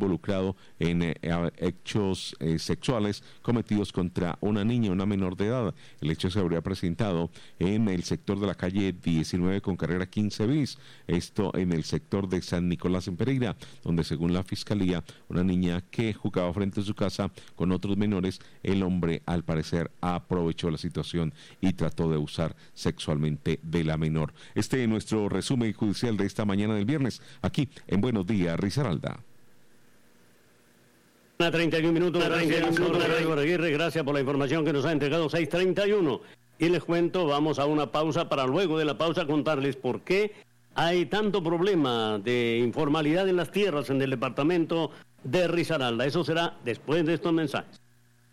involucrado en hechos sexuales cometidos contra una niña, una menor de edad. El hecho se habría presentado en el sector de la calle 19 con carrera 15 bis, esto en el sector de San Nicolás en Pereira, donde según la fiscalía, una niña que jugaba frente a su casa con otros menores, el hombre al parecer aprovechó la situación y trató de abusar sexualmente de la menor. Este es nuestro resumen judicial de esta mañana del viernes, aquí en Buenos Días, Risaralda. 31 minutos, gracias por la información que nos ha entregado, 6:31. Y les cuento, vamos a una pausa para luego de la pausa contarles por qué hay tanto problema de informalidad en las tierras en el departamento de Risaralda. Eso será después de estos mensajes.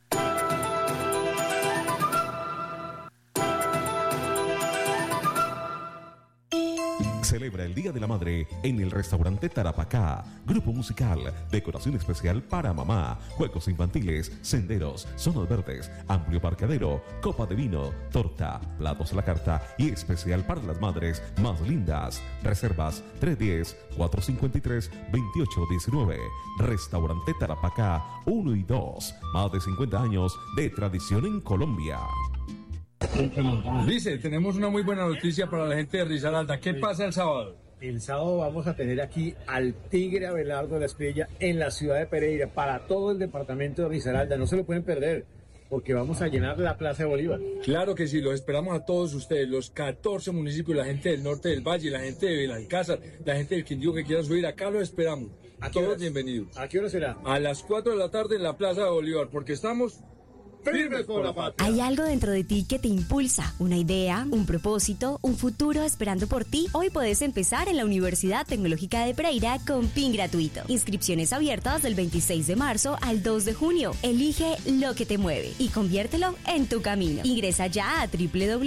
Celebra el Día de la Madre en el restaurante Tarapacá. Grupo musical, decoración especial para mamá, juegos infantiles, senderos, zonas verdes, amplio parqueadero, copa de vino, torta, platos a la carta y especial para las madres más lindas. Reservas 310-453-2819. Restaurante Tarapacá 1 y 2. Más de 50 años de tradición en Colombia. Dice, tenemos una muy buena noticia para la gente de Risaralda. ¿Qué pasa el sábado? El sábado vamos a tener aquí al Tigre Abelardo de la Espriella en la ciudad de Pereira para todo el departamento de Risaralda. No se lo pueden perder porque vamos a llenar la Plaza de Bolívar. Claro que sí, los esperamos a todos ustedes, los 14 municipios, la gente del norte del Valle, la gente de Belalcázar, la gente del Quindío que quiera subir, acá los esperamos. ¿A todos bienvenidos. ¿A qué hora será? A las 4 de la tarde en la Plaza de Bolívar, porque estamos firmes por la patria. Hay algo dentro de ti que te impulsa, una idea, un propósito, un futuro esperando por ti. Hoy puedes empezar en la Universidad Tecnológica de Pereira con PIN gratuito. Inscripciones abiertas del 26 de marzo al 2 de junio. Elige lo que te mueve y conviértelo en tu camino. Ingresa ya a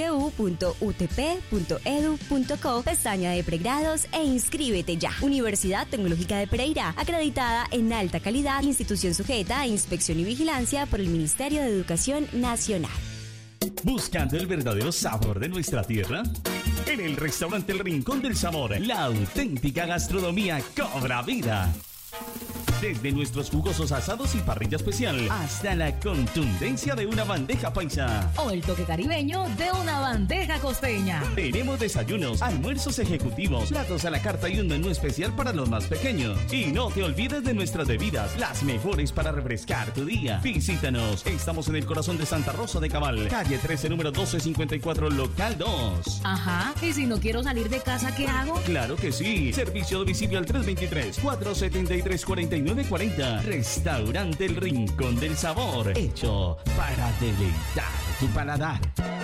www.utp.edu.co, pestaña de pregrados e inscríbete ya. Universidad Tecnológica de Pereira, acreditada en alta calidad, institución sujeta a inspección y vigilancia por el Ministerio de Educación Nacional. ¿Buscando el verdadero sabor de nuestra tierra? En el restaurante El Rincón del Sabor, la auténtica gastronomía cobra vida. Desde nuestros jugosos asados y parrilla especial hasta la contundencia de una bandeja paisa o el toque caribeño de una bandeja costeña. Tenemos desayunos, almuerzos ejecutivos, platos a la carta y un menú especial para los más pequeños. Y no te olvides de nuestras bebidas, las mejores para refrescar tu día. Visítanos, estamos en el corazón de Santa Rosa de Cabal, calle 13, número 1254, local 2. Ajá, ¿y si no quiero salir de casa, qué hago? Claro que sí, servicio a domicilio al 323-473-4940. Restaurante El Rincón del Sabor, hecho para deleitar tu paladar.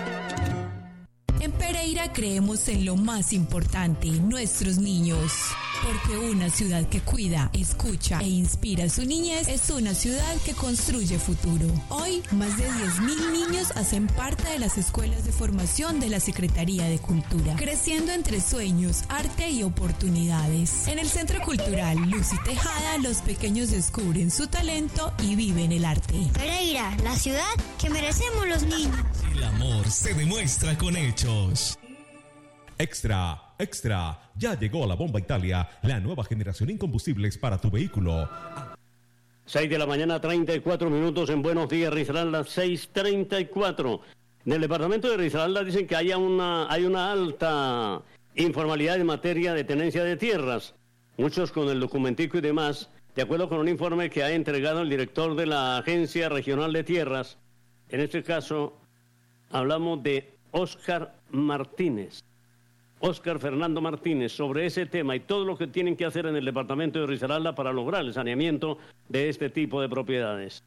En Pereira creemos en lo más importante, nuestros niños. Porque una ciudad que cuida, escucha e inspira a su niñez es una ciudad que construye futuro. Hoy, más de 10.000 niños hacen parte de las escuelas de formación de la Secretaría de Cultura, creciendo entre sueños, arte y oportunidades. En el Centro Cultural Luz y Tejada, los pequeños descubren su talento y viven el arte. Pereira, la ciudad que merecemos los niños. El amor se demuestra con hechos. Extra, extra, ya llegó a la Bomba Italia, la nueva generación en combustibles para tu vehículo. 6 de la mañana, 34 minutos en Buenos Días, Risaralda, 6:34. En el departamento de Risaralda dicen que hay una alta informalidad en materia de tenencia de tierras, muchos con el documentico y demás, de acuerdo con un informe que ha entregado el director de la Agencia Regional de Tierras. En este caso, hablamos de Óscar Fernando Martínez, sobre ese tema y todo lo que tienen que hacer en el departamento de Risaralda para lograr el saneamiento de este tipo de propiedades.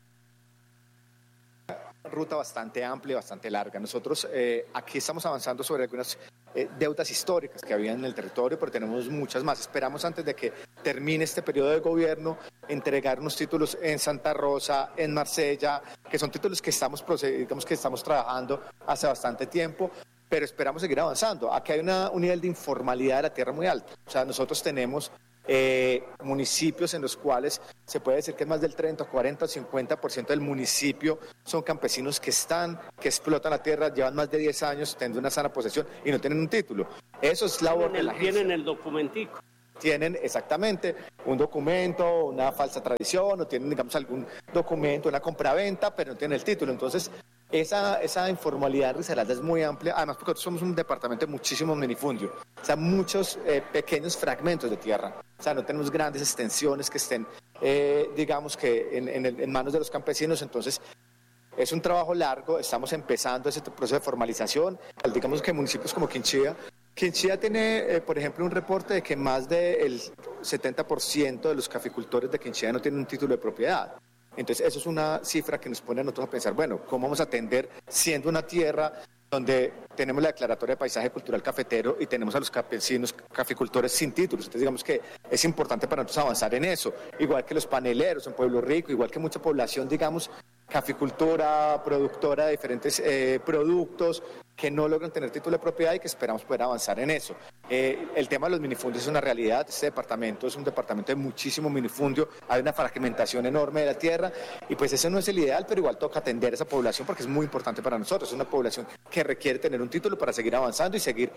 Ruta bastante amplia y bastante larga. Nosotros aquí estamos avanzando sobre algunas deudas históricas que había en el territorio, pero tenemos muchas más. Esperamos antes de que termine este periodo de gobierno entregar unos títulos en Santa Rosa, en Marsella, que son títulos que estamos trabajando hace bastante tiempo, pero esperamos seguir avanzando. Aquí hay un nivel de informalidad de la tierra muy alto. O sea, nosotros tenemos municipios en los cuales se puede decir que más del 30, 40, 50% del municipio son campesinos que explotan la tierra, llevan más de 10 años teniendo una sana posesión y no tienen un título. Eso es labor de la agencia. Tienen el documentico. tienen exactamente un documento, una falsa tradición, o tienen, digamos, algún documento, una compraventa, pero no tienen el título. Entonces, esa informalidad en Risaralda es muy amplia, además porque nosotros somos un departamento de muchísimos minifundios, o sea, muchos pequeños fragmentos de tierra, o sea, no tenemos grandes extensiones que estén, digamos, que en manos de los campesinos. Entonces, es un trabajo largo, estamos empezando ese proceso de formalización. Digamos que municipios como Quinchía tiene, por ejemplo, un reporte de que más del 70% de los caficultores de Quinchía no tienen un título de propiedad. Entonces, eso es una cifra que nos pone a nosotros a pensar, bueno, ¿cómo vamos a atender siendo una tierra donde tenemos la declaratoria de paisaje cultural cafetero y tenemos a los campesinos caficultores sin títulos? Entonces, digamos que es importante para nosotros avanzar en eso, igual que los paneleros en Pueblo Rico, igual que mucha población, digamos, caficultura, productora de diferentes productos que no logran tener título de propiedad y que esperamos poder avanzar en eso. El tema de los minifundios es una realidad. Este departamento es un departamento de muchísimo minifundio, hay una fragmentación enorme de la tierra y pues ese no es el ideal, pero igual toca atender a esa población porque es muy importante para nosotros. Es una población que requiere tener un título para seguir avanzando y seguir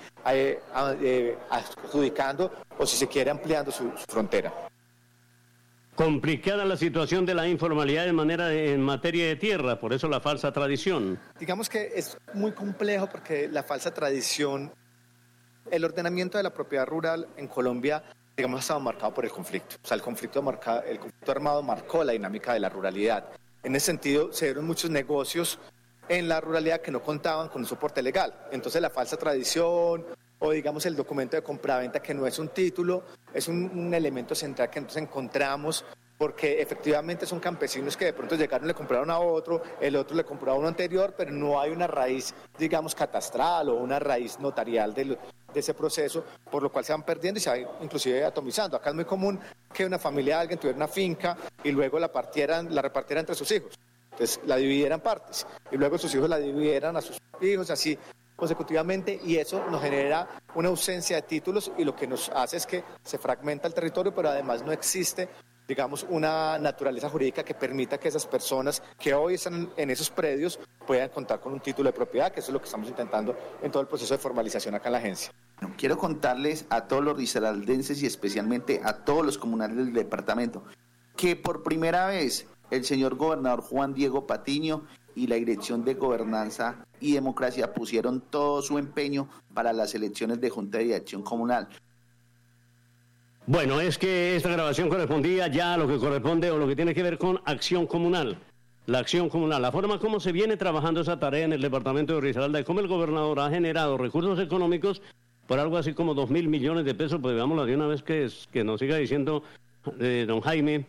adjudicando o, si se quiere, ampliando su frontera. Complicada la situación de la informalidad en materia de tierra, por eso la falsa tradición. Digamos que es muy complejo porque la falsa tradición, el ordenamiento de la propiedad rural en Colombia, digamos, ha estado marcado por el conflicto. O sea, el conflicto armado marcó la dinámica de la ruralidad. En ese sentido, se dieron muchos negocios en la ruralidad que no contaban con un soporte legal. Entonces, la falsa tradición, o digamos el documento de compraventa que no es un título, es un elemento central que entonces encontramos, porque efectivamente son campesinos que de pronto llegaron, le compraron a otro, el otro le compró a uno anterior, pero no hay una raíz, digamos, catastral o una raíz notarial de ese proceso, por lo cual se van perdiendo y se van inclusive atomizando. Acá es muy común que una familia, alguien tuviera una finca y luego la repartiera entre sus hijos. Entonces la dividieran partes y luego sus hijos la dividieran a sus hijos, así consecutivamente, y eso nos genera una ausencia de títulos y lo que nos hace es que se fragmenta el territorio, pero además no existe, digamos, una naturaleza jurídica que permita que esas personas que hoy están en esos predios puedan contar con un título de propiedad, que eso es lo que estamos intentando en todo el proceso de formalización acá en la agencia. Quiero contarles a todos los risaraldenses y especialmente a todos los comunales del departamento que por primera vez el señor gobernador Juan Diego Patiño y la Dirección de Gobernanza y Democracia pusieron todo su empeño para las elecciones de Junta de Acción Comunal. Bueno, es que esta grabación correspondía ya a lo que corresponde o lo que tiene que ver con acción comunal. La acción comunal, la forma como se viene trabajando esa tarea en el departamento de Risaralda y cómo el gobernador ha generado recursos económicos por algo así como 2.000 millones de pesos, pues veámoslo de una vez que nos siga diciendo don Jaime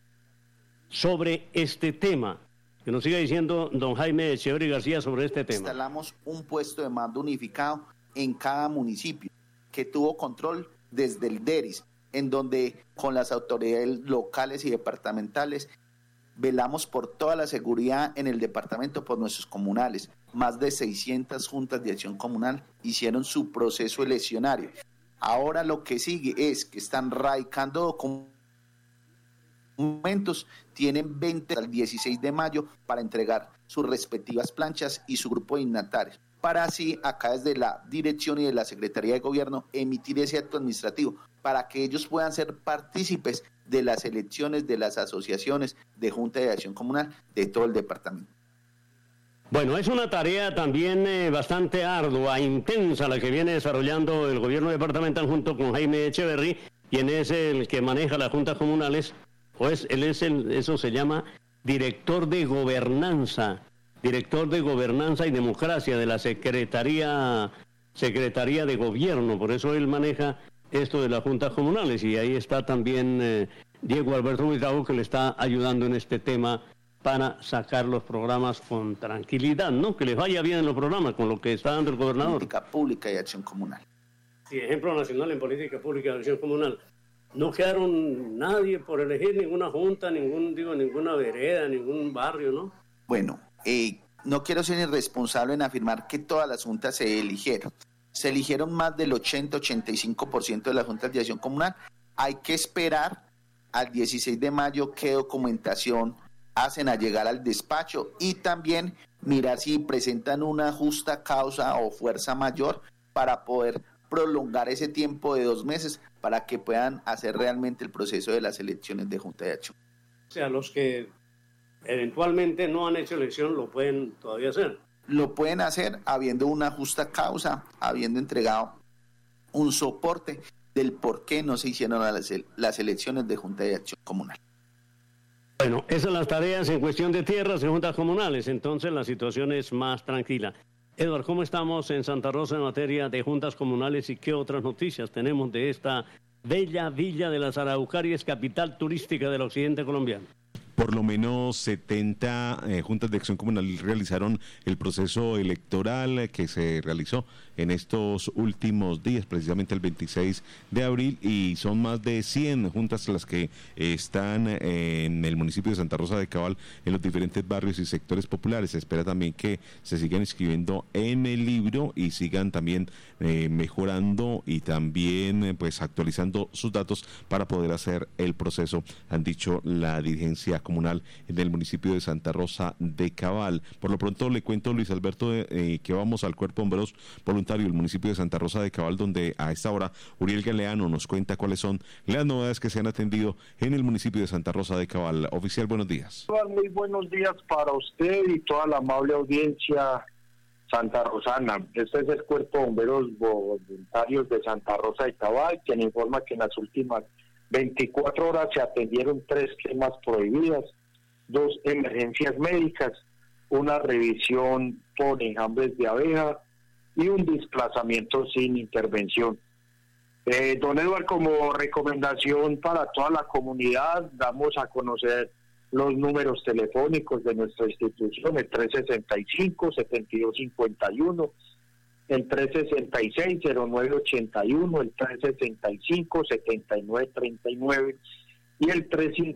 sobre este tema. Que nos siga diciendo don Jaime Echeverri García sobre este tema. Instalamos un puesto de mando unificado en cada municipio que tuvo control desde el DERIS, en donde con las autoridades locales y departamentales velamos por toda la seguridad en el departamento por nuestros comunales. Más de 600 juntas de acción comunal hicieron su proceso eleccionario. Ahora lo que sigue es que están radicando documentos, tienen 20 al 16 de mayo para entregar sus respectivas planchas y su grupo de dignatarios, para así acá desde la dirección y de la Secretaría de Gobierno emitir ese acto administrativo para que ellos puedan ser partícipes de las elecciones de las asociaciones de Junta de Acción Comunal de todo el departamento. Bueno, es una tarea también bastante ardua, intensa, la que viene desarrollando el gobierno departamental junto con Jaime Echeverri, quien es el que maneja las juntas comunales. Pues él es eso se llama director de gobernanza y democracia de la Secretaría de Gobierno, por eso él maneja esto de las juntas comunales y ahí está también Diego Alberto Buitrago, que le está ayudando en este tema para sacar los programas con tranquilidad, ¿no? Que les vaya bien en los programas con lo que está dando el gobernador. Política pública y acción comunal. Sí, ejemplo nacional en política pública y acción comunal. No quedaron nadie por elegir, ninguna junta, ninguna vereda, ningún barrio, ¿no? Bueno, no quiero ser irresponsable en afirmar que todas las juntas se eligieron. Se eligieron más del 80-85% de las juntas de acción comunal. Hay que esperar al 16 de mayo qué documentación hacen a llegar al despacho y también mirar si presentan una justa causa o fuerza mayor para poder prolongar ese tiempo de 2 meses para que puedan hacer realmente el proceso de las elecciones de Junta de Acción. O sea, los que eventualmente no han hecho elección lo pueden todavía hacer. Lo pueden hacer habiendo una justa causa, habiendo entregado un soporte del por qué no se hicieron las elecciones de Junta de Acción Comunal. Bueno, esas son las tareas en cuestión de tierras y juntas comunales, entonces la situación es más tranquila. Edward, ¿cómo estamos en Santa Rosa en materia de juntas comunales y qué otras noticias tenemos de esta bella villa de las Araucarias, capital turística del occidente colombiano? Por lo menos 70 juntas de acción comunal realizaron el proceso electoral que se realizó en estos últimos días, precisamente el 26 de abril, y son más de 100 juntas las que están en el municipio de Santa Rosa de Cabal, en los diferentes barrios y sectores populares. Se espera también que se sigan inscribiendo en el libro y sigan también mejorando y también pues actualizando sus datos para poder hacer el proceso, han dicho la dirigencia comunal del municipio de Santa Rosa de Cabal. Por lo pronto le cuento, Luis Alberto, que vamos al Cuerpo de Bomberos Voluntario del municipio de Santa Rosa de Cabal, donde a esta hora Uriel Galeano nos cuenta cuáles son las novedades que se han atendido en el municipio de Santa Rosa de Cabal. Oficial, buenos días. Muy buenos días para usted y toda la amable audiencia santarrosana. Este es el Cuerpo de Bomberos Voluntarios de Santa Rosa de Cabal, quien informa que en las últimas 24 horas se atendieron 3 quemas prohibidas, 2 emergencias médicas, una revisión por enjambres de abeja y un desplazamiento sin intervención. Don Eduardo, como recomendación para toda la comunidad, damos a conocer los números telefónicos de nuestra institución, el 365-7251, el 366-0981, el 365-7939 y el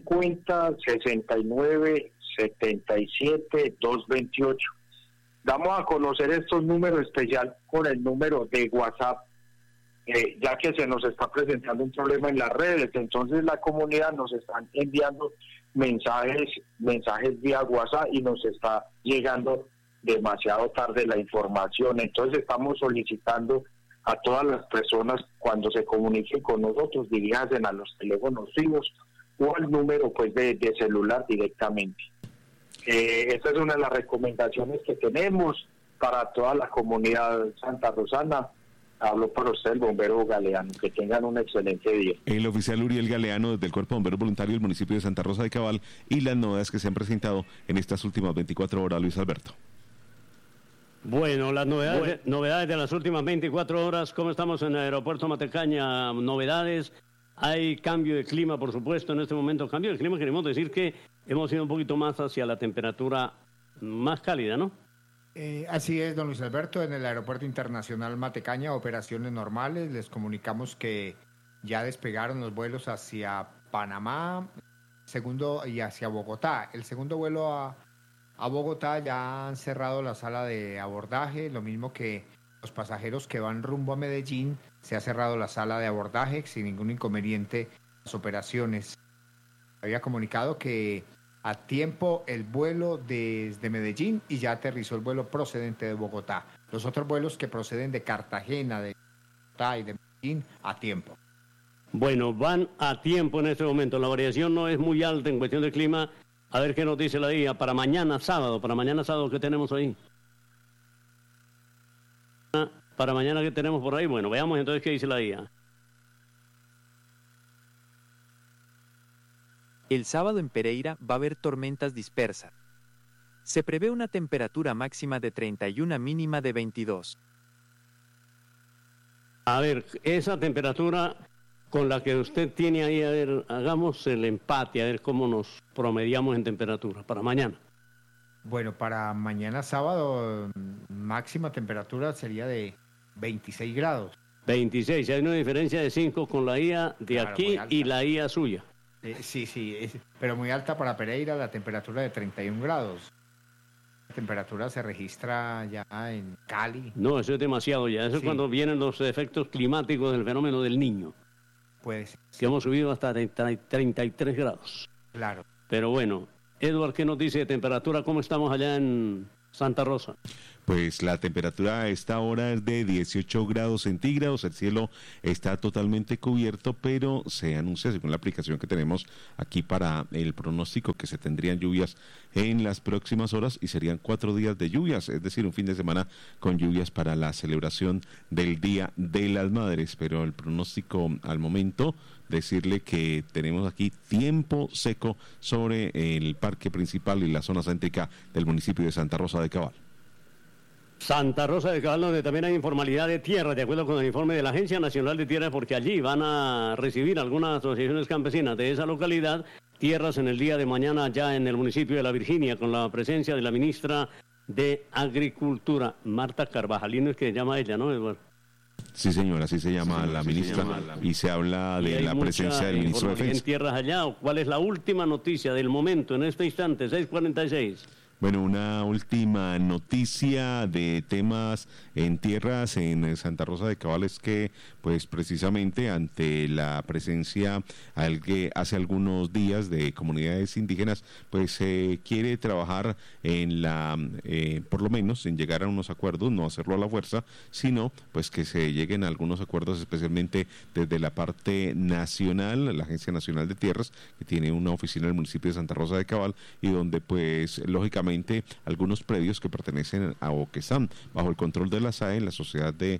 350-69-77-228. Damos a conocer estos números especial con el número de WhatsApp, ya que se nos está presentando un problema en las redes. Entonces la comunidad nos están enviando mensajes vía WhatsApp y nos está llegando demasiado tarde la información. Entonces estamos solicitando a todas las personas, cuando se comuniquen con nosotros, diríjanse a los teléfonos fijos o al número pues de celular directamente. Esta es una de las recomendaciones que tenemos para toda la comunidad santarrosana. Hablo para usted, el bombero Galeano. Que tengan un excelente día. El oficial Uriel Galeano, desde el Cuerpo de Bomberos Voluntarios del municipio de Santa Rosa de Cabal, y las novedades que se han presentado en estas últimas 24 horas, Luis Alberto. Bueno, las novedades de las últimas 24 horas. ¿Cómo estamos en el aeropuerto Matecaña? Novedades. Hay cambio de clima, por supuesto, en este momento. Cambio de clima, queremos decir que hemos ido un poquito más hacia la temperatura más cálida, ¿no? Así es, don Luis Alberto. En el Aeropuerto Internacional Matecaña, operaciones normales. Les comunicamos que ya despegaron los vuelos hacia Panamá y hacia Bogotá. El segundo vuelo a Bogotá ya han cerrado la sala de abordaje, lo mismo que los pasajeros que van rumbo a Medellín, se ha cerrado la sala de abordaje sin ningún inconveniente las operaciones. Había comunicado que a tiempo el vuelo desde Medellín y ya aterrizó el vuelo procedente de Bogotá. Los otros vuelos que proceden de Cartagena, de Bogotá y de Medellín, a tiempo. Bueno, van a tiempo en este momento. La variación no es muy alta en cuestión de clima. A ver qué nos dice la DIA para mañana sábado. ¿Qué tenemos ahí? Para mañana, ¿qué tenemos por ahí? Bueno, veamos entonces qué dice la DIA. El sábado en Pereira va a haber tormentas dispersas. Se prevé una temperatura máxima de 31, mínima de 22. A ver, esa temperatura con la que usted tiene ahí, a ver, hagamos el empate, a ver cómo nos promediamos en temperatura para mañana. Bueno, para mañana sábado, máxima temperatura sería de 26 grados. 26, hay una diferencia de 5 con la IA de claro, aquí y la IA suya. Sí, pero muy alta para Pereira, la temperatura de 31 grados. La temperatura se registra ya en Cali. No, eso es demasiado ya. Eso es cuando vienen los efectos climáticos del fenómeno del Niño. Pues que hemos subido hasta 33 grados. Claro. Pero bueno, Edward, ¿qué nos dice de temperatura? ¿Cómo estamos allá en Santa Rosa. Pues la temperatura a esta hora es de 18 grados centígrados, el cielo está totalmente cubierto, pero se anuncia, según la aplicación que tenemos aquí para el pronóstico, que se tendrían lluvias en las próximas horas y serían 4 días de lluvias, es decir, un fin de semana con lluvias para la celebración del Día de las Madres, pero el pronóstico al momento, decirle que tenemos aquí tiempo seco sobre el parque principal y la zona céntrica del municipio de Santa Rosa de Cabal. Santa Rosa de Cabal, donde también hay informalidad de tierra, de acuerdo con el informe de la Agencia Nacional de Tierra, porque allí van a recibir algunas asociaciones campesinas de esa localidad tierras en el día de mañana ya en el municipio de La Virginia, con la presencia de la ministra de Agricultura, Marta Carvajalino, es que se llama ella, ¿no, Eduardo? Sí, señora, así se llama la ministra, y se habla de la presencia del ministro de Defensa. ¿En tierras allá? ¿Cuál es la última noticia del momento en este instante? 6:46. Bueno, una última noticia de temas en tierras en Santa Rosa de Cabal es que, pues precisamente ante la presencia hace algunos días de comunidades indígenas, pues se quiere trabajar en por lo menos en llegar a unos acuerdos, no hacerlo a la fuerza, sino pues que se lleguen a algunos acuerdos, especialmente desde la parte nacional, la Agencia Nacional de Tierras, que tiene una oficina en el municipio de Santa Rosa de Cabal, y donde pues lógicamente algunos predios que pertenecen o que están bajo el control de la SAE, la Sociedad de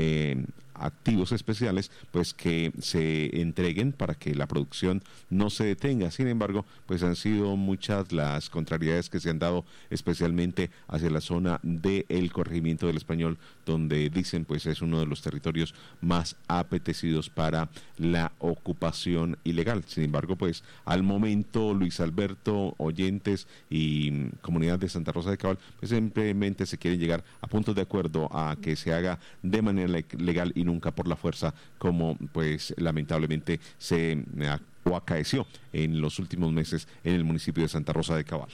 Activos Especiales, pues que se entreguen para que la producción no se detenga. Sin embargo, pues han sido muchas las contrariedades que se han dado, especialmente hacia la zona del corregimiento del Español, donde dicen pues es uno de los territorios más apetecidos para la ocupación ilegal. Sin embargo, pues al momento, Luis Alberto, oyentes y comunidad de Santa Rosa de Cabal, pues simplemente se quiere llegar a puntos de acuerdo a que se haga de manera legal y nunca por la fuerza, como pues lamentablemente se acaeció en los últimos meses en el municipio de Santa Rosa de Cabal.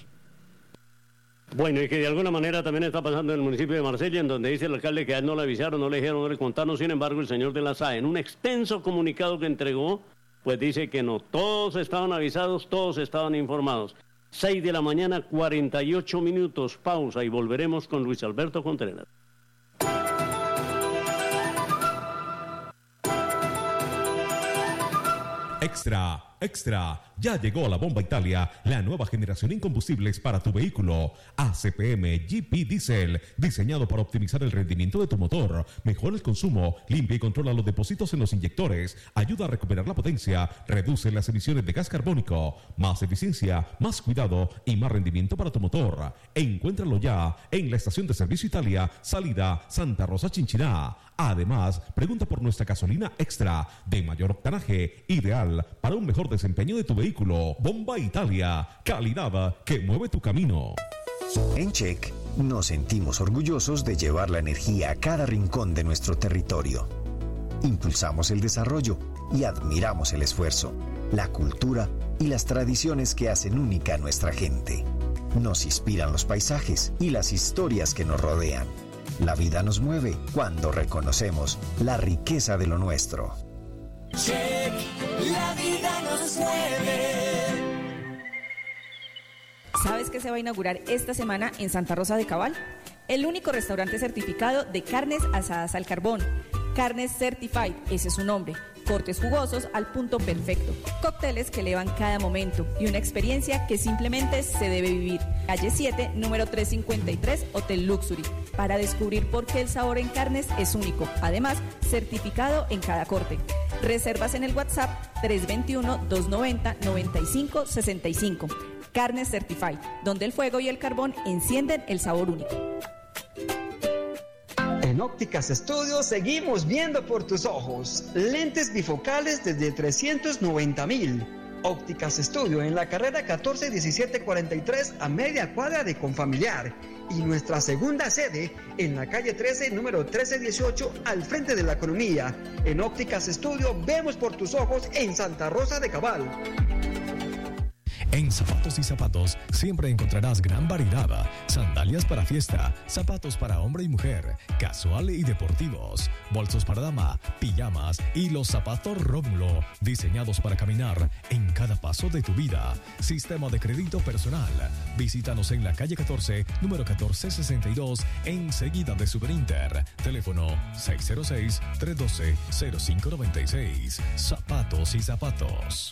Bueno, y que de alguna manera también está pasando en el municipio de Marsella, en donde dice el alcalde que a él no le avisaron, no le dijeron, no le contaron. Sin embargo, el señor de la SAE, en un extenso comunicado que entregó, pues dice que no, todos estaban avisados, todos estaban informados. 6:48 a.m, pausa y volveremos con Luis Alberto Contreras. Extra, extra, ya llegó la Bomba Italia, la nueva generación en combustibles para tu vehículo. ACPM GP Diesel, diseñado para optimizar el rendimiento de tu motor, mejora el consumo, limpia y controla los depósitos en los inyectores, ayuda a recuperar la potencia, reduce las emisiones de gas carbónico, más eficiencia, más cuidado y más rendimiento para tu motor. Encuéntralo ya en la estación de servicio Italia, salida Santa Rosa Chinchiná. Además, pregunta por nuestra gasolina extra de mayor octanaje, ideal para un mejor desempeño de tu vehículo. Bomba Italia, calidad que mueve tu camino. En Check nos sentimos orgullosos de llevar la energía a cada rincón de nuestro territorio. Impulsamos el desarrollo y admiramos el esfuerzo, la cultura y las tradiciones que hacen única a nuestra gente. Nos inspiran los paisajes y las historias que nos rodean. La vida nos mueve cuando reconocemos la riqueza de lo nuestro. Check, la vida nos mueve. ¿Sabes qué se va a inaugurar esta semana en Santa Rosa de Cabal? El único restaurante certificado de carnes asadas al carbón. Carnes Certified, ese es su nombre. Cortes jugosos al punto perfecto. Cócteles que elevan cada momento y una experiencia que simplemente se debe vivir. Calle 7, número 353, Hotel Luxury. Para descubrir por qué el sabor en carnes es único. Además, certificado en cada corte. Reservas en el WhatsApp 321-290-9565. Carnes Certified, donde el fuego y el carbón encienden el sabor único. En Ópticas Estudio seguimos viendo por tus ojos. Lentes bifocales desde 390,000. Ópticas Estudio en la carrera 14-17-43 a media cuadra de Confamiliar. Y nuestra segunda sede en la calle 13, número 1318, al frente de la Economía. En Ópticas Estudio vemos por tus ojos en Santa Rosa de Cabal. En Zapatos y Zapatos siempre encontrarás gran variedad. Sandalias para fiesta, zapatos para hombre y mujer, casual y deportivos, bolsos para dama, pijamas y los zapatos Rómulo, diseñados para caminar en cada paso de tu vida. Sistema de crédito personal. Visítanos en la calle 14, número 1462, enseguida de Superinter. Teléfono 606-312-0596. Zapatos y Zapatos.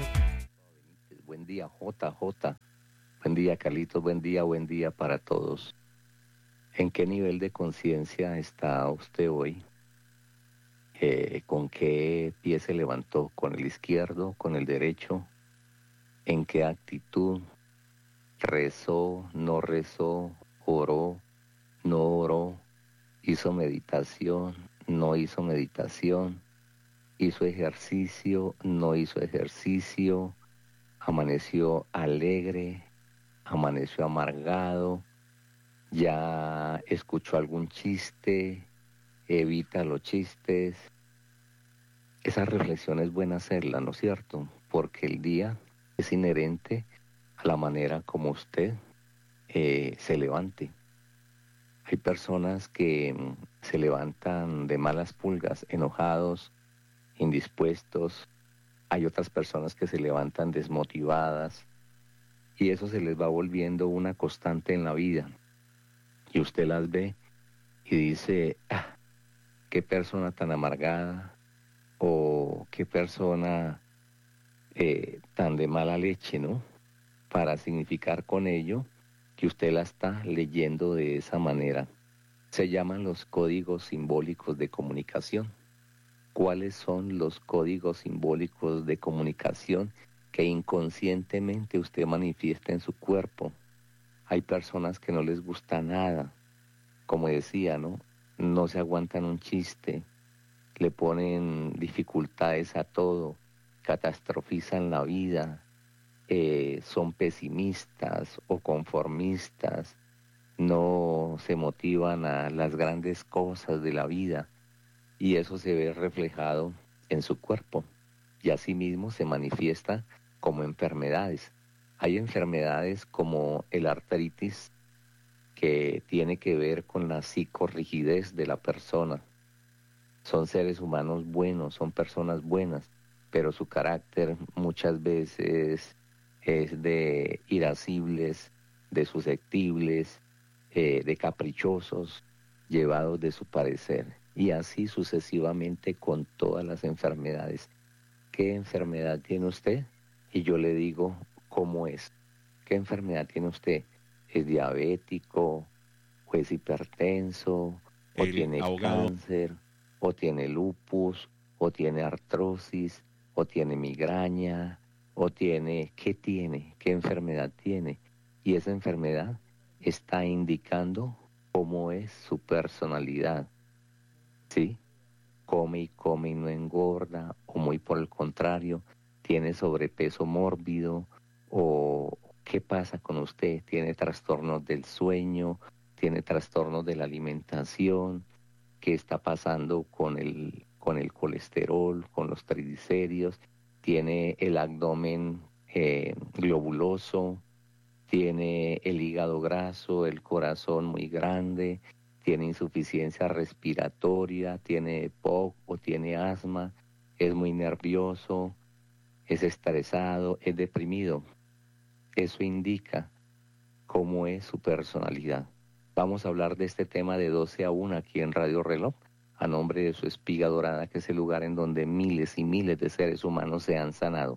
Buen día, JJ. Buen día, Carlitos. Buen día para todos. ¿En qué nivel de conciencia está usted hoy? ¿Con qué pie se levantó? ¿Con el izquierdo? ¿Con el derecho? ¿En qué actitud? ¿Rezó? ¿No rezó? ¿Oró? ¿No oró? ¿Hizo meditación? ¿No hizo meditación? ¿Hizo ejercicio? ¿No hizo ejercicio? ¿Amaneció alegre? ¿Amaneció amargado? ¿Ya escuchó algún chiste? ¿Evita los chistes? Esa reflexión es buena hacerla, ¿no es cierto? Porque el día es inherente a la manera como usted se levante. Hay personas que se levantan de malas pulgas, enojados, indispuestos. Hay otras personas que se levantan desmotivadas y eso se les va volviendo una constante en la vida. Y usted las ve y dice, qué persona tan amargada o qué persona tan de mala leche, ¿no? Para significar con ello que usted la está leyendo de esa manera. Se llaman los códigos simbólicos de comunicación. ¿Cuáles son los códigos simbólicos de comunicación que inconscientemente usted manifiesta en su cuerpo? Hay personas que no les gusta nada, como decía, ¿no? No se aguantan un chiste, le ponen dificultades a todo, catastrofizan la vida, son pesimistas o conformistas, no se motivan a las grandes cosas de la vida. Y eso se ve reflejado en su cuerpo y asimismo se manifiesta como enfermedades. Hay enfermedades como el artritis que tiene que ver con la psicorrigidez de la persona. Son seres humanos buenos, son personas buenas, pero su carácter muchas veces es de irascibles, de susceptibles, de caprichosos, llevados de su parecer. Y así sucesivamente con todas las enfermedades. ¿Qué enfermedad tiene usted? Y yo le digo cómo es. ¿Qué enfermedad tiene usted? ¿Es diabético? ¿O es hipertenso? ¿O tiene cáncer? ¿O tiene lupus? ¿O tiene artrosis? ¿O tiene migraña? ¿O tiene... ¿Qué tiene? ¿Qué enfermedad tiene? Y esa enfermedad está indicando cómo es su personalidad. ¿Sí? Come y come y no engorda, o muy por el contrario, tiene sobrepeso mórbido, o ¿qué pasa con usted? ¿Tiene trastornos del sueño? ¿Tiene trastornos de la alimentación? ¿Qué está pasando con el colesterol, con los triglicéridos? ¿Tiene el abdomen globuloso? ¿Tiene el hígado graso, el corazón muy grande? ¿Tiene insuficiencia respiratoria? ¿Tiene EPOC o tiene asma? ¿Es muy nervioso? ¿Es estresado? ¿Es deprimido? Eso indica cómo es su personalidad. Vamos a hablar de este tema de 12 a 1 aquí en Radio Reloj, a nombre de su Espiga Dorada, que es el lugar en donde miles y miles de seres humanos se han sanado.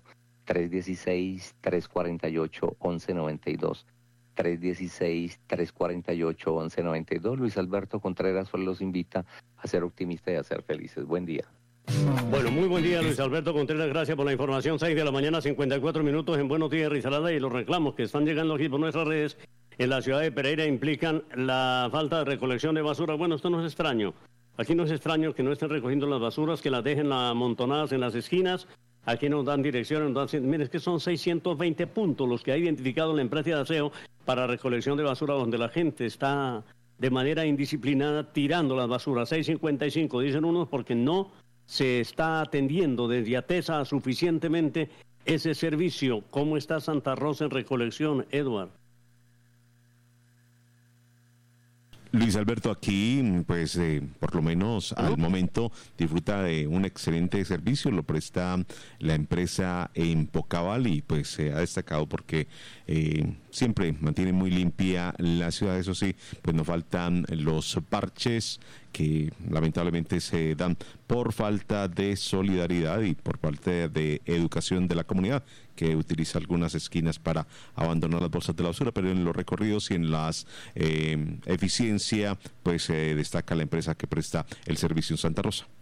316-348-1192. 316-348-1192. Luis Alberto Contreras los invita a ser optimistas y a ser felices. Buen día. Bueno, muy buen día, Luis Alberto Contreras. Gracias por la información. 6 de la mañana, 54 minutos en Buenos Días, Risaralda. Y los reclamos que están llegando aquí por nuestras redes en la ciudad de Pereira implican la falta de recolección de basura. Bueno, esto no es extraño. Aquí no es extraño que no estén recogiendo las basuras, que las dejen amontonadas en las esquinas. Aquí nos dan direcciones, miren, es que son 620 puntos los que ha identificado la empresa de aseo para recolección de basura, donde la gente está de manera indisciplinada tirando las basuras. 655, dicen unos, porque no se está atendiendo desde ATESA suficientemente ese servicio. ¿Cómo está Santa Rosa en recolección, Edward? Luis Alberto, aquí, pues, por lo menos al momento disfruta de un excelente servicio, lo presta la empresa en Pocabal y pues se ha destacado porque siempre mantiene muy limpia la ciudad. Eso sí, pues nos faltan los parches que lamentablemente se dan por falta de solidaridad y por falta de educación de la comunidad, que utiliza algunas esquinas para abandonar las bolsas de la basura, pero en los recorridos y en las eficiencia, pues destaca la empresa que presta el servicio en Santa Rosa.